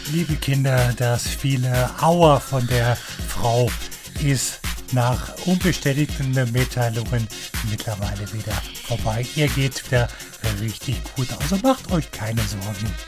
Liebe Kinder, das viele Aua von der Frau ist nach unbestätigten Mitteilungen mittlerweile wieder vorbei. Ihr geht's wieder richtig gut. Also macht euch keine Sorgen.